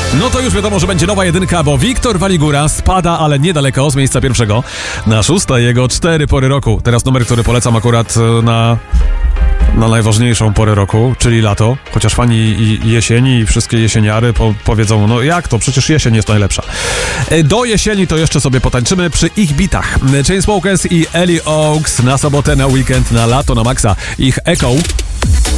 No to już wiadomo, że będzie nowa jedynka, bo Wiktor Waligura spada, ale niedaleko, z miejsca pierwszego na 6. Jego 4 pory roku. Teraz numer, który polecam akurat na najważniejszą porę roku, czyli lato. Chociaż fani jesieni i wszystkie jesieniary powiedzą, no jak to, przecież jesień jest najlepsza. Do jesieni to jeszcze sobie potańczymy przy ich bitach. Chainsmokers i Ellie Oaks na sobotę, na weekend, na lato, na maksa. Ich Echo.